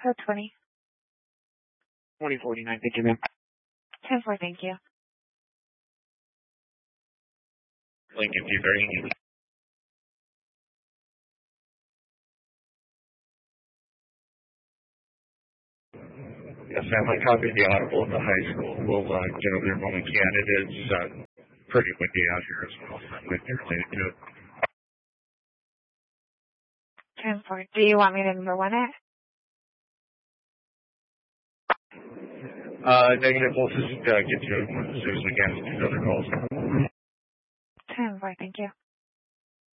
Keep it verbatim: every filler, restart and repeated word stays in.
code twenty. twenty forty-nine, thank you, ma'am. ten four, thank you. Lincoln two thirty. Yes, ma'am, I copied the audible at the high school. We'll uh, get over there when we can. It is uh, pretty windy out here as well. With everything to do it. ten four, do you want me to number one it? Uh, negative, we'll just uh, get you as soon as we can. Other calls. ten four, thank you.